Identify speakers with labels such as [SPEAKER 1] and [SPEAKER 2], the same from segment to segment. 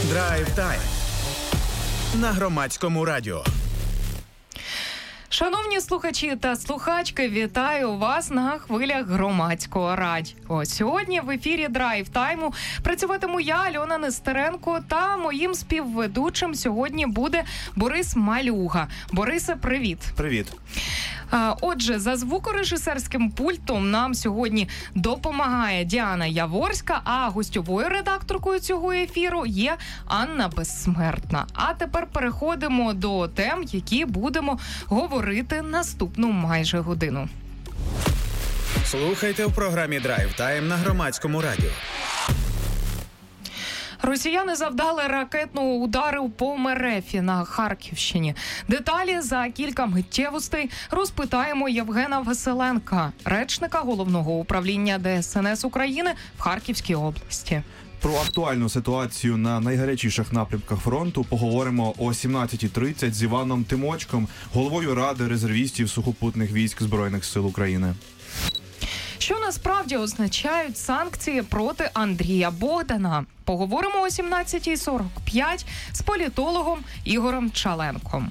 [SPEAKER 1] Драйв-тайм на Громадському радіо.
[SPEAKER 2] Шановні слухачі та слухачки, вітаю вас на хвилях Громадського радіо. Сьогодні в ефірі Драйв-тайму працюватиму я, Альона Нестеренко, та моїм співведучим сьогодні буде Борис Малюга. Борисе, привіт.
[SPEAKER 3] Привіт.
[SPEAKER 2] Отже, за звукорежисерським пультом нам сьогодні допомагає Діана Яворська, а гостьовою редакторкою цього ефіру є Анна Безсмертна. А тепер переходимо до тем, які будемо говорити наступну майже годину.
[SPEAKER 1] Слухайте в програмі Драйв-тайм на Громадському радіо.
[SPEAKER 2] Росіяни завдали ракетного удару по Мерефі на Харківщині. Деталі за кілька миттєвостей розпитаємо Євгена Василенка, речника Головного управління ДСНС України в Харківській області.
[SPEAKER 3] Про актуальну ситуацію на найгарячіших напрямках фронту поговоримо о 17:30 з Іваном Тимочком, головою Ради резервістів сухопутних військ Збройних сил України.
[SPEAKER 2] Що насправді означають санкції проти Андрія Богдана? Поговоримо о 17:45 з політологом Ігорем Чаленком.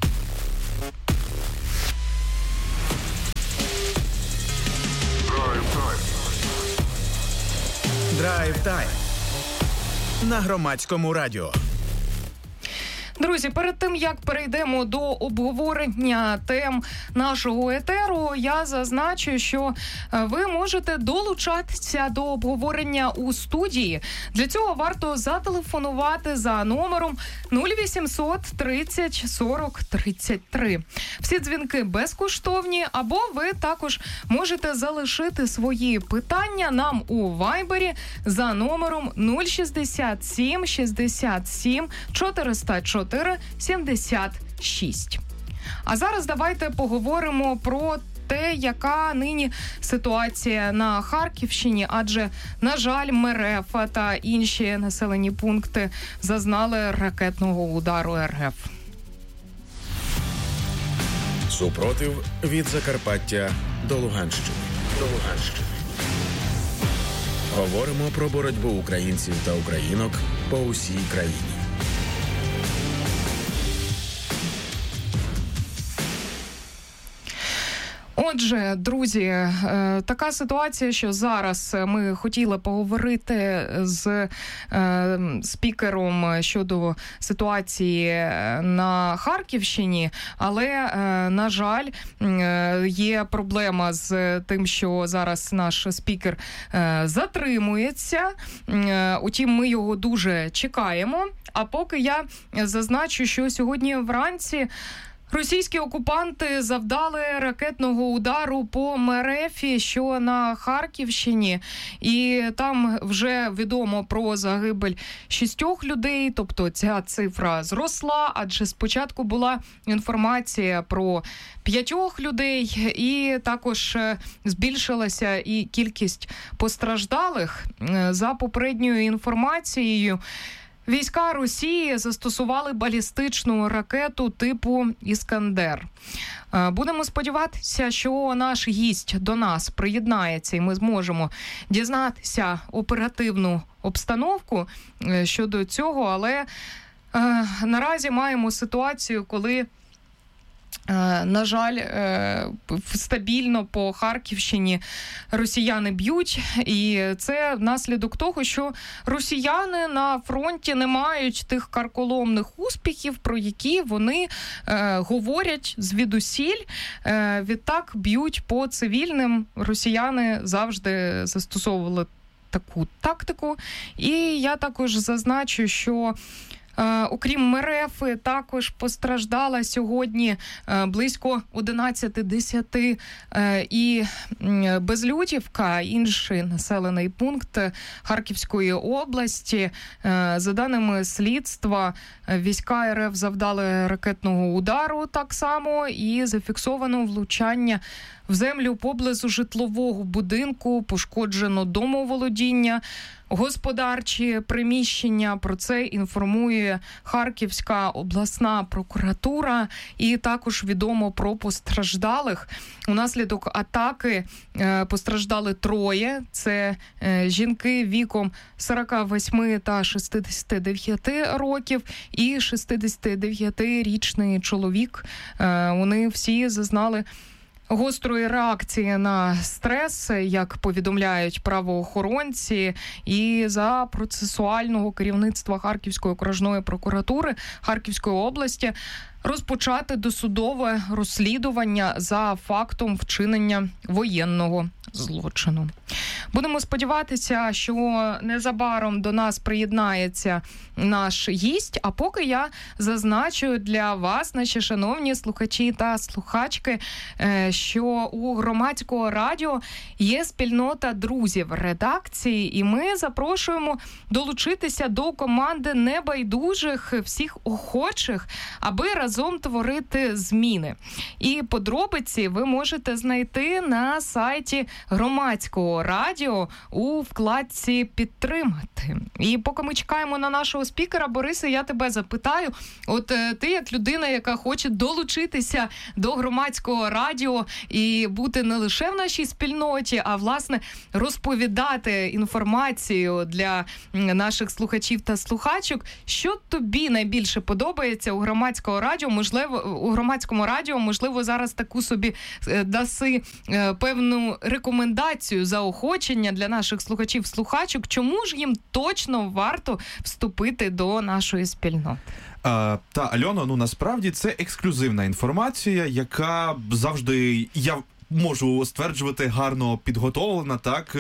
[SPEAKER 1] Драйв-тайм на Громадському радіо.
[SPEAKER 2] Друзі, перед тим, як перейдемо до обговорення тем нашого етеру, я зазначу, що ви можете долучатися до обговорення у студії. Для цього варто зателефонувати за номером 0800 30 40 33. Всі дзвінки безкоштовні, або ви також можете залишити свої питання нам у Вайбері за номером 067 67 404 76. А зараз давайте поговоримо про те, яка нині ситуація на Харківщині, адже, на жаль, Мерефа та інші населені пункти зазнали ракетного удару РФ.
[SPEAKER 1] Супротив від Закарпаття до Луганщини. Говоримо про боротьбу українців та українок по усій країні.
[SPEAKER 2] Отже, друзі, така ситуація, що зараз ми хотіли поговорити з спікером щодо ситуації на Харківщині, але, на жаль, є проблема з тим, що зараз наш спікер затримується. Утім, ми його дуже чекаємо. А поки я зазначу, що сьогодні вранці російські окупанти завдали ракетного удару по Мерефі, що на Харківщині, і там вже відомо про загибель 6 людей, тобто ця цифра зросла, адже спочатку була інформація про 5 людей, і також збільшилася і кількість постраждалих. За попередньою інформацією, війська Росії застосували балістичну ракету типу «Іскандер». Будемо сподіватися, що наш гість до нас приєднається і ми зможемо дізнатися оперативну обстановку щодо цього, але наразі маємо ситуацію, коли, на жаль, стабільно по Харківщині росіяни б'ють, і це внаслідок того, що росіяни на фронті не мають тих карколомних успіхів, про які вони говорять звідусіль. Відтак б'ють по цивільним. Росіяни завжди застосовували таку тактику. І я також зазначу, що окрім Мерефи, також постраждала сьогодні близько 11:10 і Безлютівка, інший населений пункт Харківської області. За даними слідства, війська РФ завдали ракетного удару так само і зафіксовано влучання в землю поблизу житлового будинку, пошкоджено домоволодіння. господарчі приміщення. Про це інформує Харківська обласна прокуратура. І також відомо про постраждалих. Унаслідок атаки постраждали 3. Це жінки віком 48 та 69 років і 69-річний чоловік. Вони всі зазнали гострої реакції на стрес, як повідомляють правоохоронці, і за процесуального керівництва Харківської окружної прокуратури Харківської області розпочати досудове розслідування за фактом вчинення воєнного злочину. Будемо сподіватися, що незабаром до нас приєднається наш гість, а поки я зазначу для вас, наші шановні слухачі та слухачки, що у Громадського радіо є спільнота друзів редакції, і ми запрошуємо долучитися до команди небайдужих, всіх охочих, аби разом творити зміни. І подробиці ви можете знайти на сайті Громадського радіо у вкладці «Підтримати». І поки ми чекаємо на нашого спікера, Борисе, я тебе запитаю, от ти як людина, яка хоче долучитися до Громадського радіо і бути не лише в нашій спільноті, а, власне, розповідати інформацію для наших слухачів та слухачок, що тобі найбільше подобається у Громадського радіо? Громадському радіо, можливо, зараз таку собі даси певну рекомендацію, заохочення для наших слухачів-слухачок, чому ж їм точно варто вступити до нашої спільноти?
[SPEAKER 3] Та, Альоно, насправді це ексклюзивна інформація, яка завжди, я можу стверджувати, гарно підготовлена, так,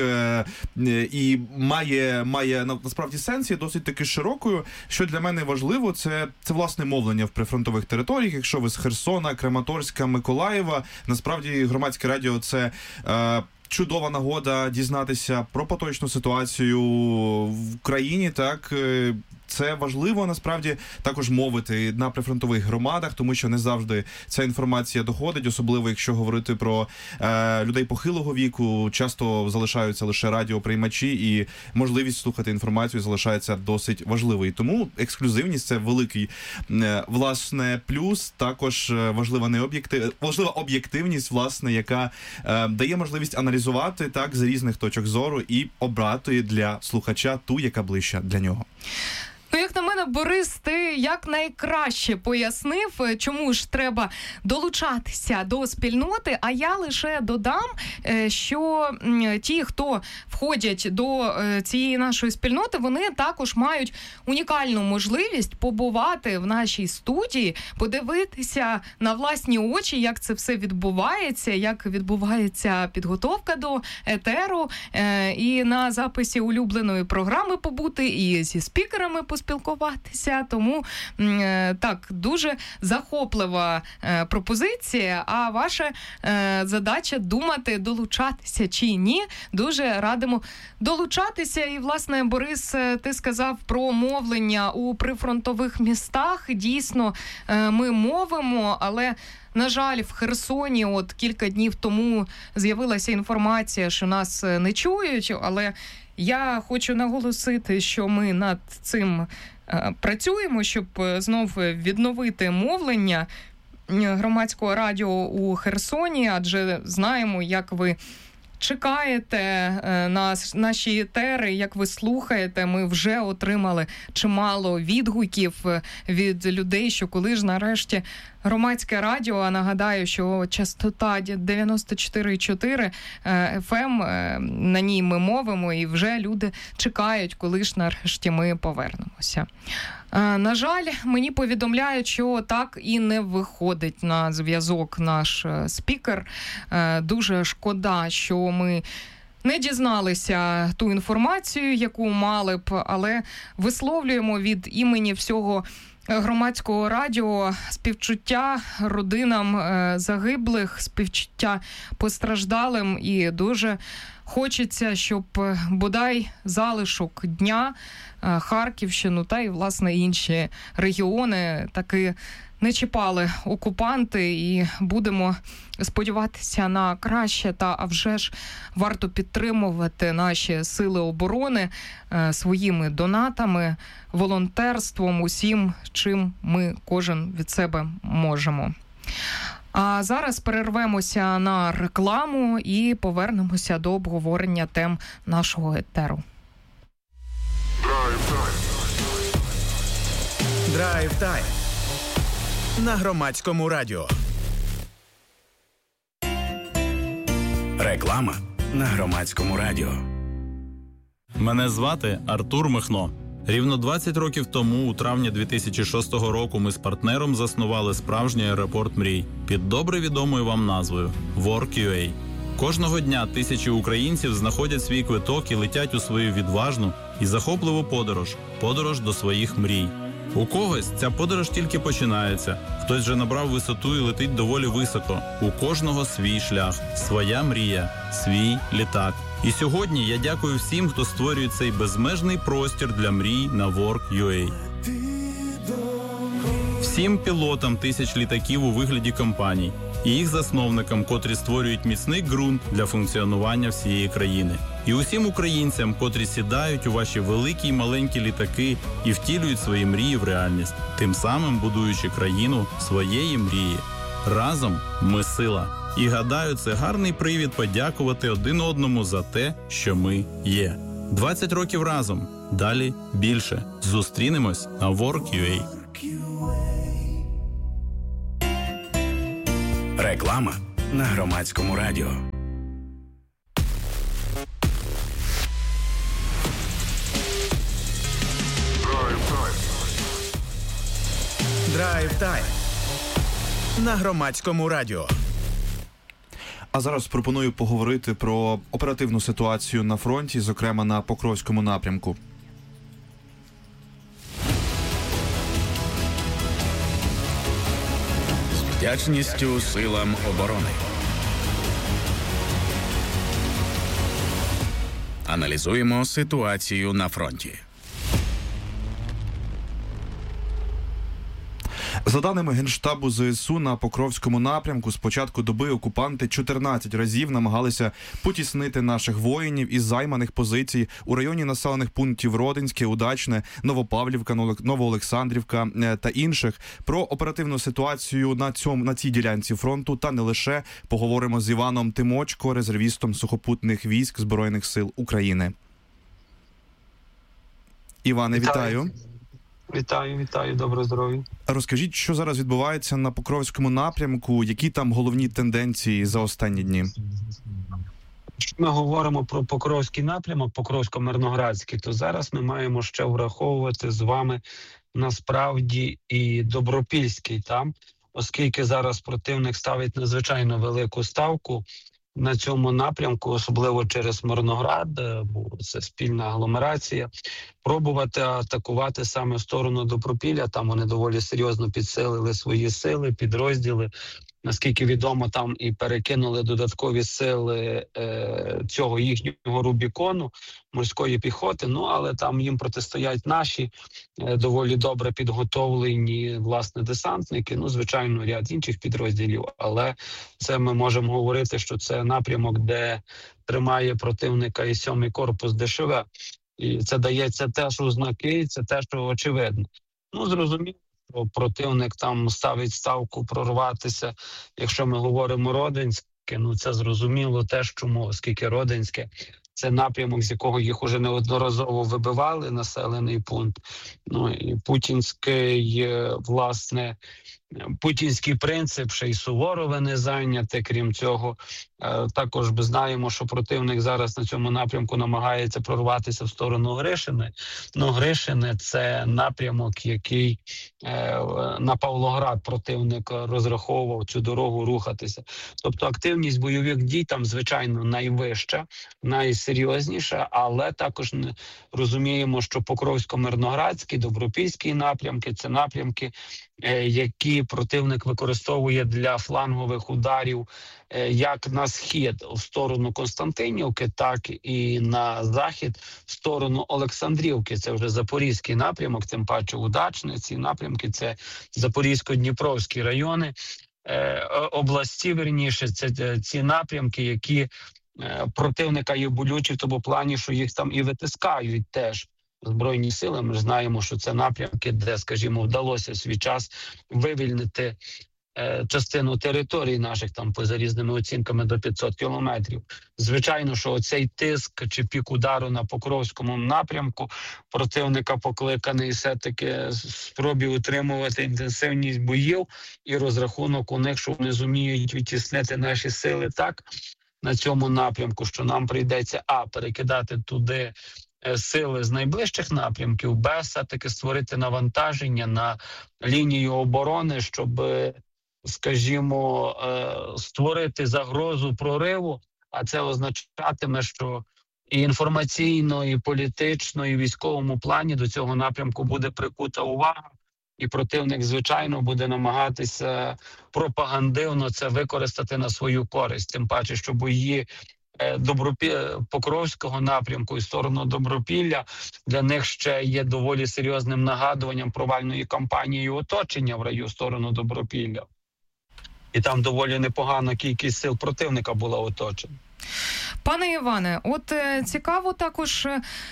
[SPEAKER 3] і має насправді сенс, є досить таки широкою. Що для мене важливо, це власне мовлення в прифронтових територіях. Якщо ви з Херсона, Краматорська, Миколаєва, насправді Громадське радіо – це чудова нагода дізнатися про поточну ситуацію в країні, так. Це важливо, насправді, також мовити на прифронтових громадах, тому що не завжди ця інформація доходить, особливо якщо говорити про людей похилого віку, часто залишаються лише радіоприймачі, і можливість слухати інформацію залишається досить важливою. Тому ексклюзивність – це великий, власне, плюс, також важлива об'єктивність, власне, яка дає можливість аналізувати, так, з різних точок зору і обрати для слухача ту, яка ближча для нього.
[SPEAKER 2] Ну, як на мене, Борис, ти якнайкраще пояснив, чому ж треба долучатися до спільноти, а я лише додам, що ті, хто входять до цієї нашої спільноти, вони також мають унікальну можливість побувати в нашій студії, подивитися на власні очі, як це все відбувається, як відбувається підготовка до етеру, і на записі улюбленої програми побути, і зі спікерами поспілкуватися. Тому так, дуже захоплива пропозиція, а ваша задача думати, долучатися чи ні. Дуже радимо долучатися. І, власне, Борис, ти сказав про мовлення у прифронтових містах. Дійсно, ми мовимо, але на жаль, в Херсоні от кілька днів тому з'явилася інформація, що нас не чують, але я хочу наголосити, що ми над цим працюємо, щоб знов відновити мовлення Громадського радіо у Херсоні, адже знаємо, як ви чекаєте наші етери, як ви слухаєте. Ми вже отримали чимало відгуків від людей, що коли ж нарешті Громадське радіо, а нагадаю, що частота 94,4 FM, на ній ми мовимо, і вже люди чекають, коли ж нарешті ми повернемося. На жаль, мені повідомляють, що так і не виходить на зв'язок наш спікер. Дуже шкода, що ми не дізналися ту інформацію, яку мали б, але висловлюємо від імені всього Громадського радіо співчуття родинам загиблих, співчуття постраждалим, і дуже хочеться, щоб бодай залишок дня Харківщину та й, власне, інші регіони таки не чіпали окупанти, і будемо сподіватися на краще. А вже ж варто підтримувати наші сили оборони своїми донатами, волонтерством, усім, чим ми кожен від себе можемо. А зараз перервемося на рекламу і повернемося до обговорення тем нашого етеру.
[SPEAKER 4] Драйв-тайм на Громадському радіо. Реклама на Громадському радіо.
[SPEAKER 5] Мене звати Артур Михно. Рівно 20 років тому, у травні 2006 року, ми з партнером заснували справжній аеропорт мрій під добре відомою вам назвою Work.ua. Кожного дня тисячі українців знаходять свій квиток і летять у свою відважну і захопливу подорож до своїх мрій. У когось ця подорож тільки починається, хтось вже набрав висоту і летить доволі високо. У кожного свій шлях, своя мрія, свій літак. І сьогодні я дякую всім, хто створює цей безмежний простір для мрій на Work.ua. Всім пілотам тисяч літаків у вигляді компаній і їх засновникам, котрі створюють міцний ґрунт для функціонування всієї країни. І усім українцям, котрі сідають у ваші великі й маленькі літаки і втілюють свої мрії в реальність, тим самим будуючи країну своєї мрії. Разом ми сила. І гадаю, це гарний привід подякувати один одному за те, що ми є. 20 років разом. Далі більше. Зустрінемось на Work.ua.
[SPEAKER 4] Реклама на Громадському радіо. Драйв-тайм на Громадському радіо.
[SPEAKER 3] А зараз пропоную поговорити про оперативну ситуацію на фронті, зокрема на Покровському напрямку.
[SPEAKER 1] З вдячністю силам оборони. Аналізуємо ситуацію на фронті.
[SPEAKER 3] За даними Генштабу ЗСУ, на Покровському напрямку з початку доби окупанти 14 разів намагалися потіснити наших воїнів із займаних позицій у районі населених пунктів Родинське, Удачне, Новопавлівка, Новоолександрівка та інших. Про оперативну ситуацію на цій ділянці фронту та не лише поговоримо з Іваном Тимочко, резервістом сухопутних військ Збройних сил України. Іване, вітаю.
[SPEAKER 6] Вітаю, доброго здоров'я.
[SPEAKER 3] Розкажіть, що зараз відбувається на Покровському напрямку, які там головні тенденції за останні дні?
[SPEAKER 6] Ми говоримо про Покровський напрямок, Покровсько-Мирноградський, то зараз ми маємо ще враховувати з вами насправді і Добропільський там, оскільки зараз противник ставить надзвичайно велику ставку на цьому напрямку, особливо через Мирноград, бо це спільна агломерація, пробувати атакувати саме в сторону Добропілля. Там вони доволі серйозно підсилили свої сили, підрозділи. Наскільки відомо, там і перекинули додаткові сили цього їхнього Рубікону, морської піхоти, але там їм протистоять наші доволі добре підготовлені, власне, десантники, звичайно, ряд інших підрозділів, але це ми можемо говорити, що це напрямок, де тримає противника і 7-й корпус ДШВ. І це дається теж у знаки, це те, що очевидно. Зрозуміло, противник там ставить ставку прорватися. Якщо ми говоримо Родинське, це зрозуміло теж чому, оскільки Родинське – це напрямок, з якого їх уже неодноразово вибивали, населений пункт. І путінський принцип, ще й Суворове не зайняте. Крім цього, також ми знаємо, що противник зараз на цьому напрямку намагається прорватися в сторону Гришини. Гришине – це напрямок, який на Павлоград противник розраховував цю дорогу рухатися. Тобто активність бойових дій там, звичайно, найвища, найсильніша. серйозніше, але також розуміємо, що Покровсько-Мирноградський, Добропільський напрямки – це напрямки, які противник використовує для флангових ударів як на схід в сторону Константинівки, так і на захід в сторону Олександрівки. Це вже Запорізький напрямок, тим паче Удачне. Ці напрямки – це Запорізько-Дніпровські райони, області, верніше, це ці напрямки, які противника є болючі в тому плані, що їх там і витискають теж Збройні сили. Ми ж знаємо, що це напрямки, де, скажімо, вдалося в свій час вивільнити частину територій наших, там за різними оцінками до 500 кілометрів. Звичайно, що оцей тиск чи пік удару на Покровському напрямку противника покликаний все-таки спробі утримувати інтенсивність боїв і розрахунок у них, що вони зуміють відтіснити наші сили так на цьому напрямку, що нам прийдеться перекидати туди сили з найближчих напрямків, б, все-таки створити навантаження на лінію оборони, щоб, скажімо, створити загрозу прориву, а це означатиме, що і інформаційно, і політично, і в військовому плані до цього напрямку буде прикута увага, і противник, звичайно, буде намагатися пропагандивно це використати на свою користь. Тим паче, що бої Покровського напрямку і сторону Добропілля для них ще є доволі серйозним нагадуванням провальної кампанії оточення в району сторону Добропілля. І там доволі непогана кількість сил противника була оточена.
[SPEAKER 2] Пане Іване, от цікаво також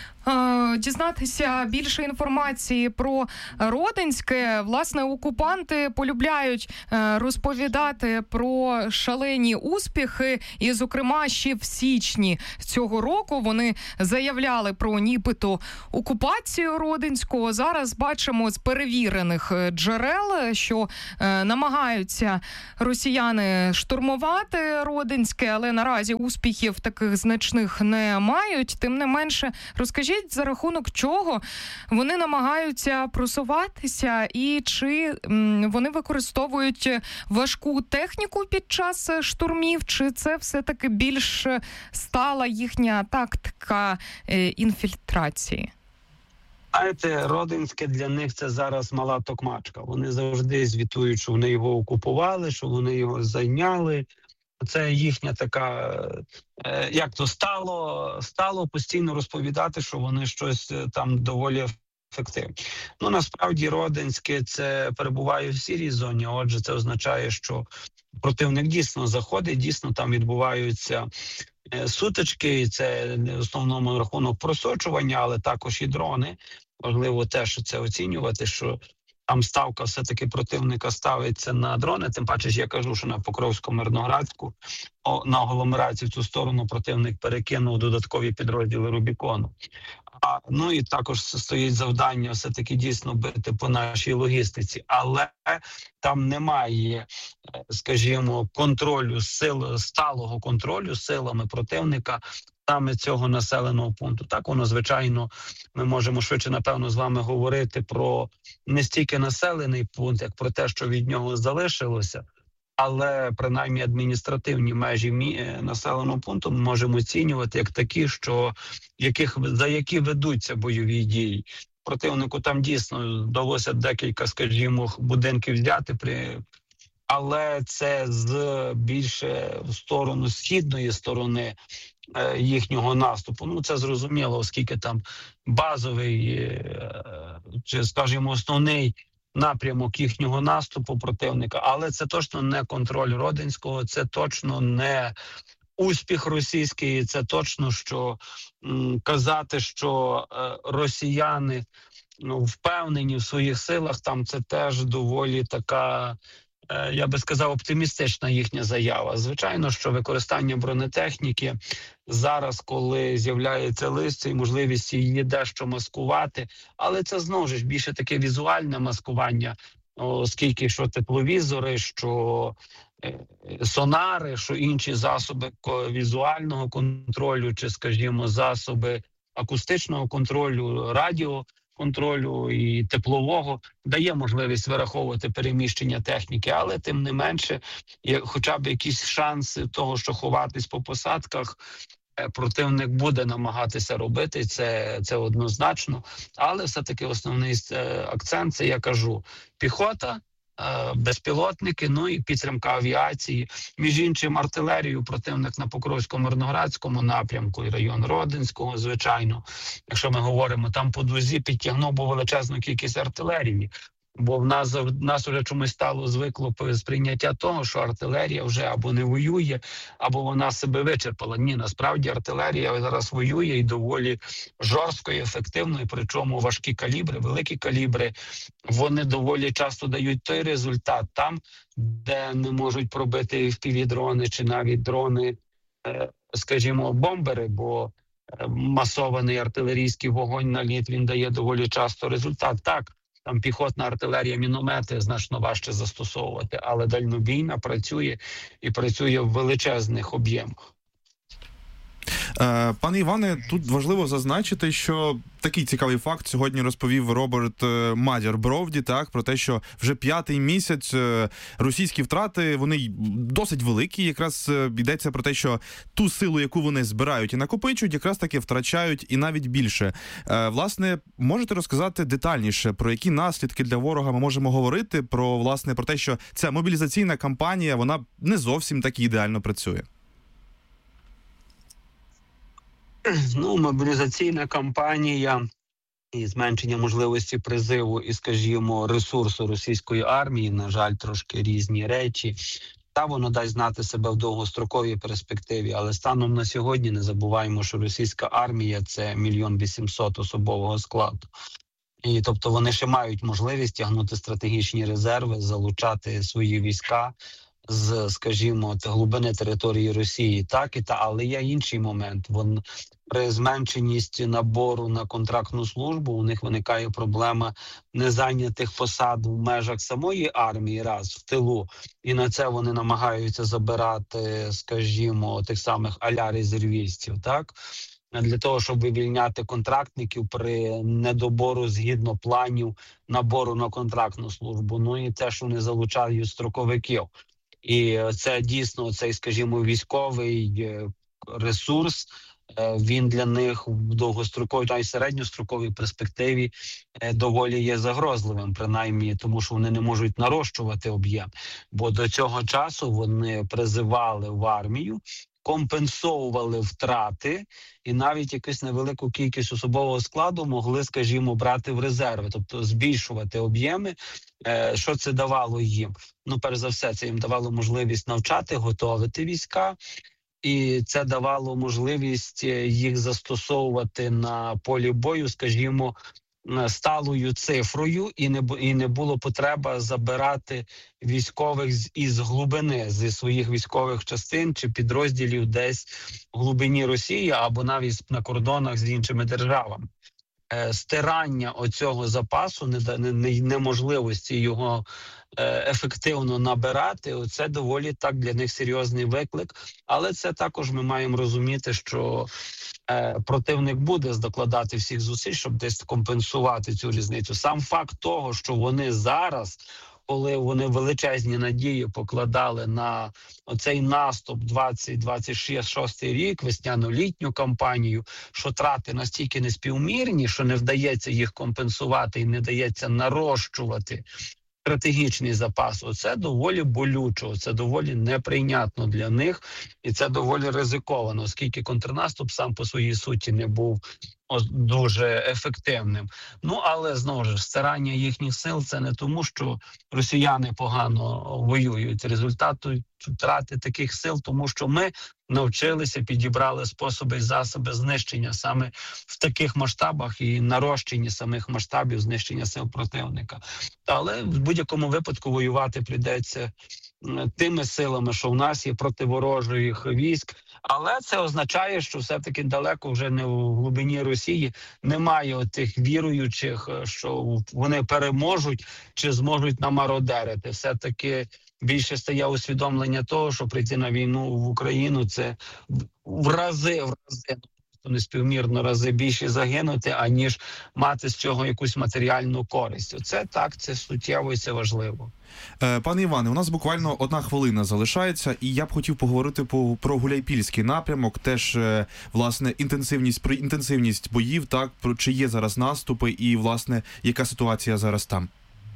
[SPEAKER 2] дізнатися більше інформації про Родинське. Власне, окупанти полюбляють розповідати про шалені успіхи, і, зокрема, ще в січні цього року вони заявляли про нібито окупацію Родинського. Зараз бачимо з перевірених джерел, що намагаються росіяни штурмувати Родинське, але наразі успіхів таких значних не мають. Тим не менше, розкажіть, за рахунок чого вони намагаються просуватися і чи вони використовують важку техніку під час штурмів, чи це все-таки більш стала їхня тактика інфільтрації?
[SPEAKER 6] Знаєте, Родинське для них це зараз мала токмачка. Вони завжди звітують, що вони його окупували, що вони його зайняли. Це їхня така, як то стало постійно розповідати, що вони щось там доволі ефективні. Ну, насправді, Родинське це перебуває в сірій зоні, отже, це означає, що противник дійсно заходить, дійсно там відбуваються сутички, і це в основному рахунок просочування, але також і дрони. Важливо теж це оцінювати, що там ставка все-таки противника ставиться на дрони, тим паче ж я кажу, що на Покровсько-Мирноградську, на агломерацію в цю сторону противник перекинув додаткові підрозділи Рубікону. Ну і також стоїть завдання все-таки дійсно бити по нашій логістиці, але там немає, скажімо, контролю сил, сталого контролю силами противника саме цього населеного пункту. Так воно, звичайно, ми можемо швидше, напевно, з вами говорити про не стільки населений пункт, як про те, що від нього залишилося, але принаймні адміністративні межі населеного пункту ми можемо оцінювати як такі, що за які ведуться бойові дії. Противнику там дійсно вдалося декілька, скажімо, будинків взяти, але це більше в сторону східної сторони їхнього наступу. Ну, це зрозуміло, оскільки там базовий, чи, скажімо, основний напрямок їхнього наступу противника, але це точно не контроль Родинського, це точно не успіх російський, це точно, що казати, що росіяни впевнені в своїх силах, там це теж доволі така, я би сказав, оптимістична їхня заява. Звичайно, що використання бронетехніки зараз, коли з'являється листя і можливість її дещо маскувати, але це знову ж більше таке візуальне маскування, оскільки що тепловізори, що сонари, що інші засоби візуального контролю, чи, скажімо, засоби акустичного контролю, радіоконтролю і теплового, дає можливість вираховувати переміщення техніки, але тим не менше, хоча б якісь шанси того, що ховатись по посадках, Противник буде намагатися робити, це однозначно. Але все-таки основний акцент, це я кажу, піхота, безпілотники, ну і підтримка авіації. Між іншим, артилерію противник на Покровсько-Мирноградському напрямку і район Родинського, звичайно. Якщо ми говоримо, там по Дузі підтягнув величезну кількість артилерії. Бо в нас вже чомусь стало звикло сприйняття того, що артилерія вже або не воює, або вона себе вичерпала. Ні, насправді артилерія зараз воює і доволі жорстко і ефективно, і причому важкі калібри, великі калібри, вони доволі часто дають той результат там, де не можуть пробити FPV-дрони чи навіть дрони, скажімо, бомбери, бо масований артилерійський вогонь, наліт, він дає доволі часто результат. Так, там піхотна артилерія, міномети значно важче застосовувати, але дальнобійна працює і працює в величезних об'ємах.
[SPEAKER 3] Пане Іване, тут важливо зазначити, що такий цікавий факт сьогодні розповів Роберт Мадяр-Бровді, так, про те, що вже 5-й місяць російські втрати, вони досить великі, якраз йдеться про те, що ту силу, яку вони збирають і накопичують, якраз таки втрачають і навіть більше. Власне, можете розказати детальніше, про які наслідки для ворога ми можемо говорити, про те, що ця мобілізаційна кампанія, вона не зовсім так ідеально працює?
[SPEAKER 6] Ну, мобілізаційна кампанія і зменшення можливості призиву і, скажімо, ресурсу російської армії, на жаль, трошки різні речі. Та воно дасть знати себе в довгостроковій перспективі, але станом на сьогодні не забуваємо, що російська армія – це 1 800 000 особового складу. І, тобто вони ще мають можливість тягнути стратегічні резерви, залучати свої війська з, скажімо, глибини території Росії, але є інший момент. При зменшеності набору на контрактну службу у них виникає проблема незайнятих посад в межах самої армії, в тилу, і на це вони намагаються забирати, скажімо, тих самих а-ля резервістів, для того, щоб вивільняти контрактників при недобору згідно планів набору на контрактну службу. Ну і те, що вони залучають строковиків. І це дійсно цей, скажімо, військовий ресурс, він для них в довгостроковій та й середньостроковій перспективі доволі є загрозливим, принаймні, тому що вони не можуть нарощувати об'єм. Бо до цього часу вони призивали в армію, компенсовували втрати і навіть якусь невелику кількість особового складу могли, скажімо, брати в резерви, тобто збільшувати об'єми. Що це давало їм? Ну, перш за все, це їм давало можливість навчати, готовити війська, і це давало можливість їх застосовувати на полі бою, скажімо, сталою цифрою, і не було потреба забирати військових із глибини, зі своїх військових частин чи підрозділів десь в глибині Росії або навіть на кордонах з іншими державами. Стирання оцього запасу, неможливості його ефективно набирати, це доволі так для них серйозний виклик. Але це також ми маємо розуміти, що противник буде докладати всіх зусиль, щоб десь компенсувати цю різницю. Сам факт того, що вони зараз, коли вони величезні надії покладали на оцей наступ 2026 рік, весняно-літню кампанію, що трати настільки неспівмірні, що не вдається їх компенсувати і не вдається нарощувати стратегічний запас, оце доволі болючо, це доволі неприйнятно для них, і це доволі ризиковано, оскільки контрнаступ сам по своїй суті не був дуже ефективним. Ну, але, знову ж, стирання їхніх сил – це не тому, що росіяни погано воюють. Результат втрати таких сил, тому що ми навчилися, підібрали способи і засоби знищення саме в таких масштабах і нарощенні самих масштабів знищення сил противника. Але в будь-якому випадку воювати прийдеться тими силами, що в нас є проти ворожих військ. Але це означає, що все-таки далеко вже не в глибині Росії немає тих віруючих, що вони переможуть чи зможуть намародерити. Все-таки більше стає усвідомлення того, що прийти на війну в Україну – це в рази просто неспівмірно рази більше загинути, аніж мати з цього якусь матеріальну користь. Оце так, це суттєво і це важливо.
[SPEAKER 3] Пане Іване, у нас буквально 1 хвилина залишається, і я б хотів поговорити про Гуляйпільський напрямок, теж, власне, інтенсивність боїв, так, чи є зараз наступи і, власне, яка ситуація зараз там?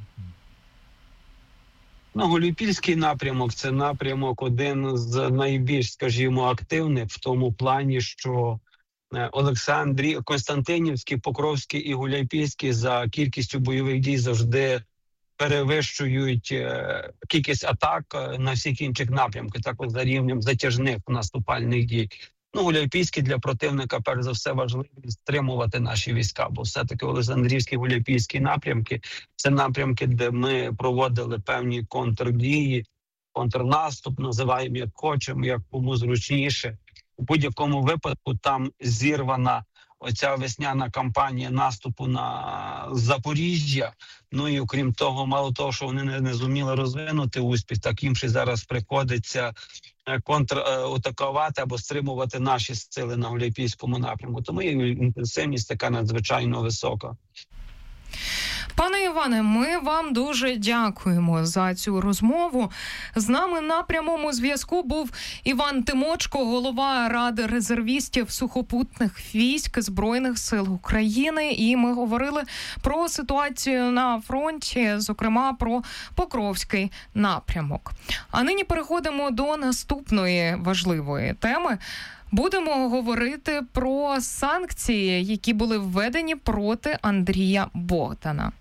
[SPEAKER 6] Гуляйпільський напрямок – це напрямок один з найбільш, скажімо, активних в тому плані, що Константинівський, Покровський і Гуляйпільський за кількістю бойових дій завжди перевищують кількість атак на всіх інших напрямках, також за рівнем затяжних наступальних дій. Гуляйпільський для противника, перш за все, важливо стримувати наші війська, бо все-таки Олександрівський, Гуляйпільський напрямки – це напрямки, де ми проводили певні контрдії, контрнаступ, називаємо як хочемо, як кому зручніше. У будь-якому випадку там зірвана оця весняна кампанія наступу на Запоріжжя. І окрім того, мало того, що вони не зуміли розвинути успіх, так їм ще зараз приходиться контратакувати або стримувати наші сили на Гуляйпільському напрямку. Тому інтенсивність така надзвичайно висока.
[SPEAKER 2] Пане Іване, ми вам дуже дякуємо за цю розмову. З нами на прямому зв'язку був Іван Тимочко, голова Ради резервістів сухопутних військ Збройних сил України. І ми говорили про ситуацію на фронті, зокрема про Покровський напрямок. А нині переходимо до наступної важливої теми. Будемо говорити про санкції, які були введені проти Андрія Богдана.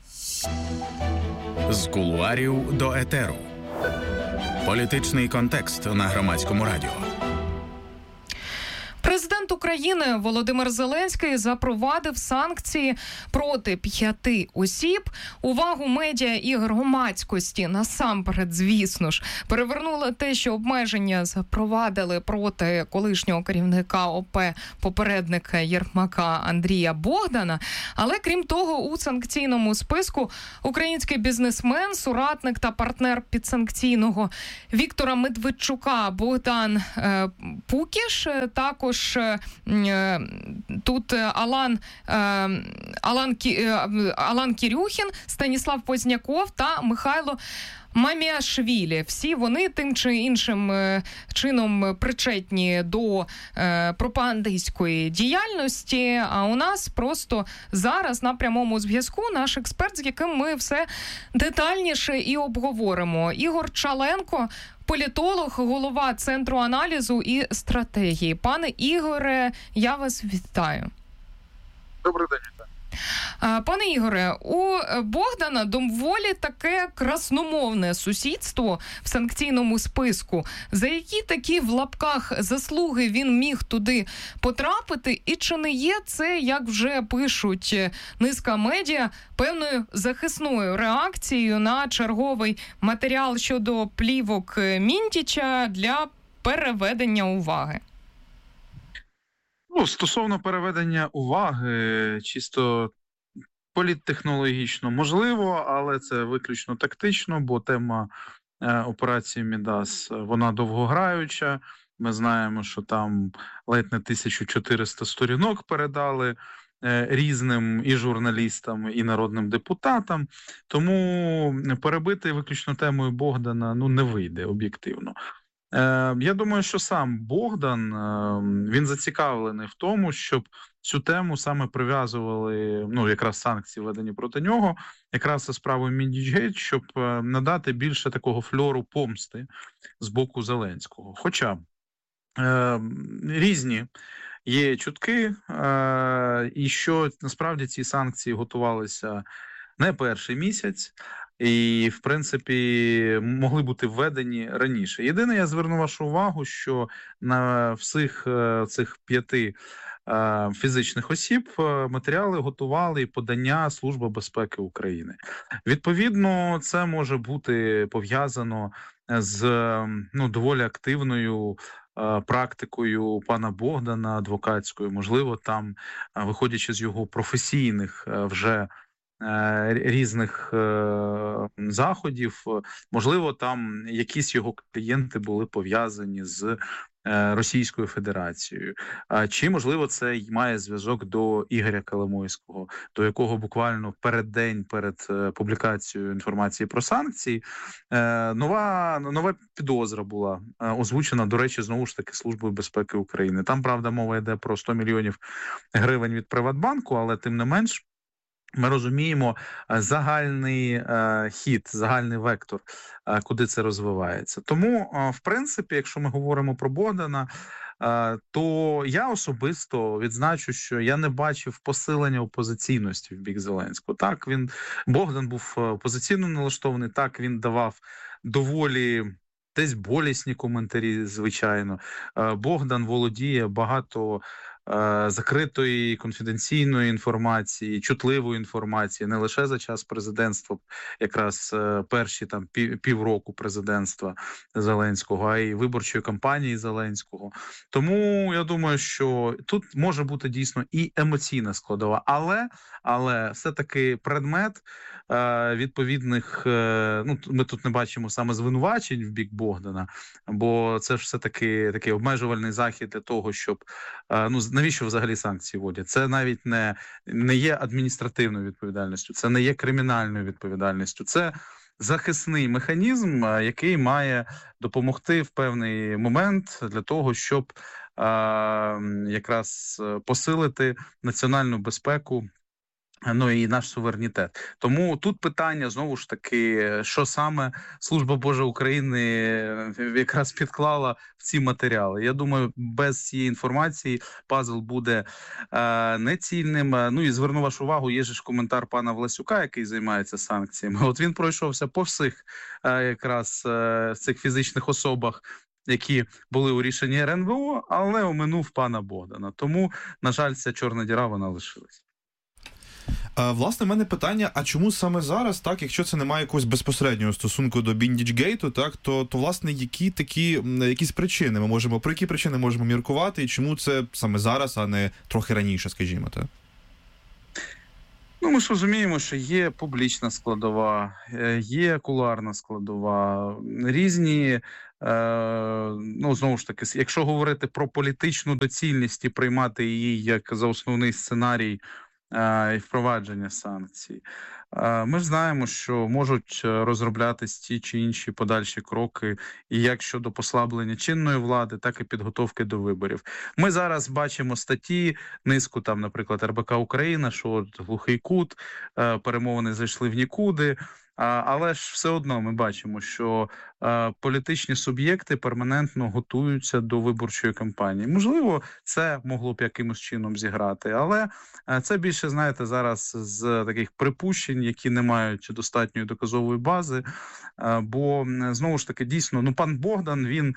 [SPEAKER 4] З кулуарів до етеру. Політичний контекст на Громадському радіо.
[SPEAKER 2] Президент України Володимир Зеленський запровадив санкції проти 5 осіб. Увагу медіа і громадськості насамперед, звісно ж, перевернуло те, що обмеження запровадили проти колишнього керівника ОП попередника Єрмака Андрія Богдана. Але крім того, у санкційному списку український бізнесмен, соратник та партнер підсанкційного Віктора Медведчука Богдан Пукіш, також тут Алан Кірюхін, Станіслав Позняков та Михайло Маміашвілі. Всі вони тим чи іншим чином причетні до пропагандистської діяльності. А у нас просто зараз на прямому зв'язку наш експерт, з яким ми все детальніше і обговоримо. Ігор Чаленко, політолог, голова Центру аналізу і стратегії. Пане Ігоре, я вас вітаю.
[SPEAKER 7] Добрий день.
[SPEAKER 2] Пане Ігоре, у Богдана доволі таке красномовне сусідство в санкційному списку. За які такі в лапках заслуги він міг туди потрапити? І чи не є це, як вже пишуть низка медіа, певною захисною реакцією на черговий матеріал щодо плівок Міндіча для переведення уваги?
[SPEAKER 7] Стосовно переведення уваги, чисто політтехнологічно можливо, але це виключно тактично, бо тема операції Мідас, вона довгограюча. Ми знаємо, що там ледь не 1400 сторінок передали різним і журналістам, і народним депутатам. Тому перебити виключно темою Богдана не вийде об'єктивно. Я думаю, що сам Богдан, він зацікавлений в тому, щоб цю тему саме прив'язували, якраз санкції введені проти нього, якраз за справою Міндічгейт, щоб надати більше такого фльору помсти з боку Зеленського. Хоча різні є чутки, і що насправді ці санкції готувалися не перший місяць, і, в принципі, могли бути введені раніше. Єдине, я зверну вашу увагу, що на всіх цих 5 фізичних осіб матеріали готували і подання Служби безпеки України. Відповідно, це може бути пов'язано з доволі активною практикою пана Богдана, адвокатською. Можливо, там, виходячи з його професійних вже різних заходів, можливо, там якісь його клієнти були пов'язані з Російською Федерацією. Чи, можливо, це й має зв'язок до Ігоря Коломойського, до якого буквально в переддень перед публікацією інформації про санкції нова підозра була озвучена, до речі, знову ж таки Службою безпеки України. Там, правда, мова йде про 100 мільйонів гривень від Приватбанку, але тим не менш ми розуміємо загальний хід, загальний вектор, куди це розвивається. Тому, в принципі, якщо ми говоримо про Богдана, то я особисто відзначу, що я не бачив посилення опозиційності в бік Зеленського. Так, Богдан був опозиційно налаштований, так, він давав доволі десь болісні коментарі, звичайно. Богдан володіє багато закритої конфіденційної інформації, чутливої інформації, не лише за час президентства, якраз перші там півроку президентства Зеленського, а й виборчої кампанії Зеленського. Тому я думаю, що тут може бути дійсно і емоційна складова, але все-таки предмет відповідних, ми тут не бачимо саме звинувачень в бік Богдана, бо це ж все-таки такий обмежувальний захід для того, щоб, навіщо взагалі санкції вводять? Це навіть не є адміністративною відповідальністю, це не є кримінальною відповідальністю, це захисний механізм, який має допомогти в певний момент для того, щоб якраз посилити національну безпеку, і наш суверенітет. Тому тут питання, знову ж таки, що саме Служба Божа України якраз підклала в ці матеріали. Я думаю, без цієї інформації пазл буде нецільним. І зверну вашу увагу, є ж коментар пана Власюка, який займається санкціями. От він пройшовся по всіх якраз цих фізичних особах, які були у рішенні РНБО, але оминув пана Богдана. Тому, на жаль, ця чорна діра, вона лишилась.
[SPEAKER 3] Власне, в мене питання, а чому саме зараз, так, якщо це не має якогось безпосереднього стосунку до Біндічгейту, так, то власне, якісь причини про які причини можемо міркувати, і чому це саме зараз, а не трохи раніше, скажімо, так?
[SPEAKER 7] Ми ж розуміємо, що є публічна складова, є кулуарна складова, різні, знову ж таки, якщо говорити про політичну доцільність і приймати її як за основний сценарій і впровадження санкцій. Ми ж знаємо, що можуть розроблятись ті чи інші подальші кроки, і як щодо послаблення чинної влади, так і підготовки до виборів. Ми зараз бачимо статті, низку там, наприклад, РБК Україна, що от глухий кут, перемовини зайшли в нікуди. Але ж все одно ми бачимо, що політичні суб'єкти перманентно готуються до виборчої кампанії. Можливо, це могло б якимось чином зіграти, але це більше, знаєте, зараз з таких припущень, які не мають достатньої доказової бази, бо, знову ж таки, дійсно, пан Богдан, він,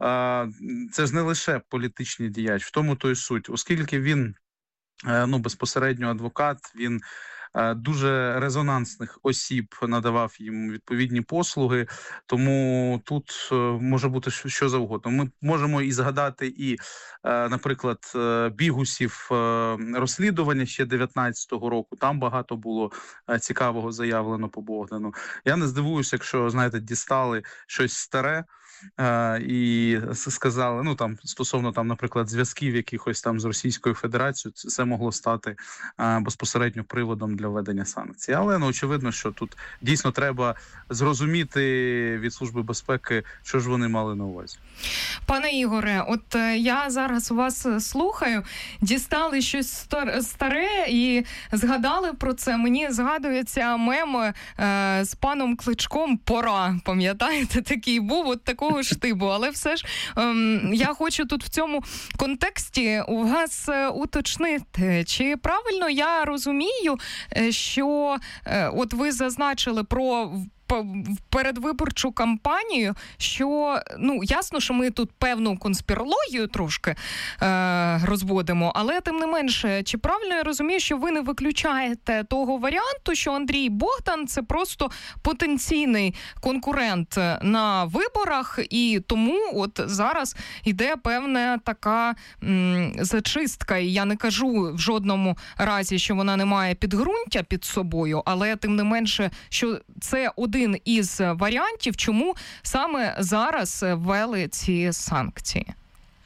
[SPEAKER 7] це ж не лише політичний діяч, в тому то й суть, оскільки він, безпосередньо адвокат, він дуже резонансних осіб надавав їм відповідні послуги, тому тут може бути що завгодно. Ми можемо і згадати наприклад, бігусів розслідування ще 19-го року. Там багато було цікавого заявлено по Богдану. Я не здивуюся, якщо, знаєте, дістали щось старе, і сказали, стосовно наприклад, зв'язків якихось там з Російською Федерацією, це могло стати безпосередньо приводом для введення санкцій. Але, очевидно, що тут дійсно треба зрозуміти від Служби безпеки, що ж вони мали на увазі.
[SPEAKER 2] Пане Ігоре, от я зараз вас слухаю, дістали щось старе і згадали про це. Мені згадується мем з паном Кличком «Пора». Пам'ятаєте, такий був, от такого штибу. Але все ж я хочу тут в цьому контексті у вас уточнити, чи правильно я розумію, що от ви зазначили про передвиборчу кампанію, що, ясно, що ми тут певну конспірологію трошки розводимо, але тим не менше, чи правильно я розумію, що ви не виключаєте того варіанту, що Андрій Богдан – це просто потенційний конкурент на виборах, і тому от зараз йде певна така зачистка, і я не кажу в жодному разі, що вона не має підґрунтя під собою, але тим не менше, що це один із варіантів, чому саме зараз ввели ці санкції?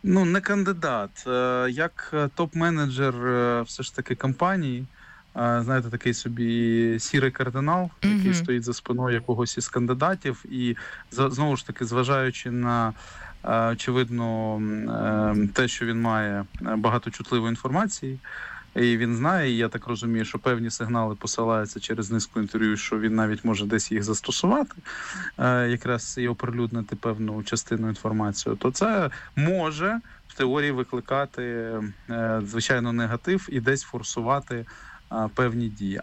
[SPEAKER 7] Ну, не кандидат. Як топ-менеджер все ж таки компанії, знаєте, такий собі сірий кардинал, який стоїть за спиною якогось із кандидатів. І знову ж таки, зважаючи на, очевидно, те, що він має багато чутливої інформації, і він знає, і я так розумію, що певні сигнали посилаються через низку інтерв'ю, що він навіть може десь їх застосувати, якраз і оприлюднити певну частину інформації, то це може в теорії викликати, звичайно, негатив і десь форсувати певні дії.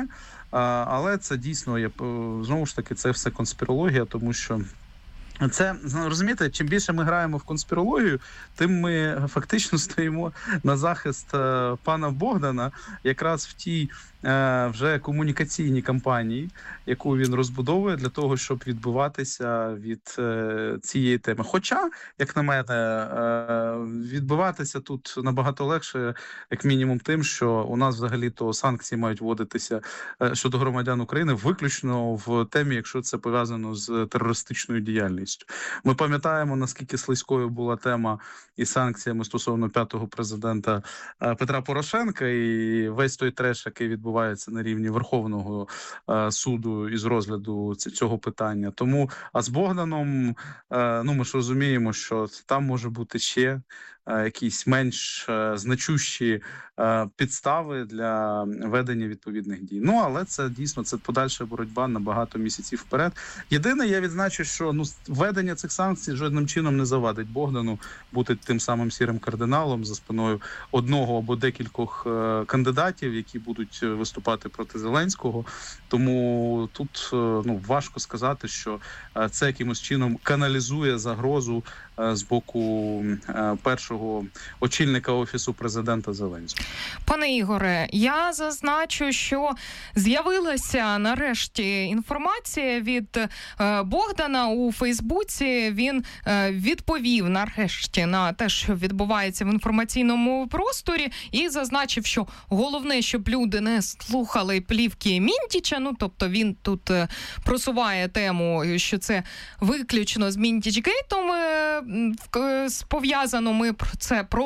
[SPEAKER 7] Але це дійсно, знову ж таки, це все конспірологія, тому що це, розумієте, чим більше ми граємо в конспірологію, тим ми фактично стоїмо на захист пана Богдана якраз в тій вже комунікаційній кампанії, яку він розбудовує для того, щоб відбиватися від цієї теми. Хоча, як на мене, відбиватися тут набагато легше, як мінімум тим, що у нас взагалі-то санкції мають вводитися щодо громадян України виключно в темі, якщо це пов'язано з терористичною діяльністю. Ми пам'ятаємо, наскільки слизькою була тема із санкціями стосовно 5-го президента Петра Порошенка і весь той треш, який відбувається на рівні Верховного суду із розгляду цього питання. Тому, а з Богданом, ну, ми ж розуміємо, що там може бути ще якісь менш значущі підстави для ведення відповідних дій. Ну, але це дійсно, це подальша боротьба на багато місяців вперед. Єдине, я відзначу, що введення цих санкцій жодним чином не завадить Богдану бути тим самим сірим кардиналом за спиною одного або декількох кандидатів, які будуть виступати проти Зеленського. Тому тут важко сказати, що це якимось чином каналізує загрозу з боку першого очільника Офісу президента Зеленського.
[SPEAKER 2] Пане Ігоре, я зазначу, що з'явилася нарешті інформація від Богдана у Фейсбуці. Він відповів нарешті на те, що відбувається в інформаційному просторі, і зазначив, що головне, щоб люди не слухали плівки Мінтіча, тобто він тут просуває тему, що це виключно з Мінтіч-гейтом пов'язано, ми про це